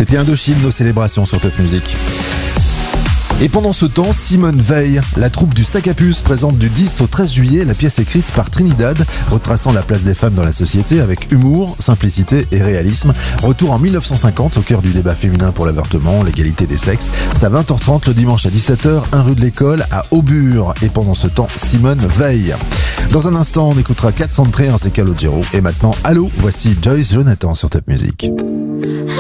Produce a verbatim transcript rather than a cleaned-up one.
C'était Indochine, nos célébrations sur Top Music. Et pendant ce temps, Simone Veil, la troupe du Sac à Puce, présente du dix au treize juillet la pièce écrite par Trinidad, retraçant la place des femmes dans la société avec humour, simplicité et réalisme. Retour en mille neuf cent cinquante au cœur du débat féminin pour l'avortement, l'égalité des sexes. C'est à vingt heures trente le dimanche à dix-sept heures, un rue de l'École à Aubure. Et pendant ce temps, Simone Veil. Dans un instant, on écoutera quatre cent treize ainsi qu'Allo Giro. Et maintenant, allô, voici Joyce Jonathan sur Top Music.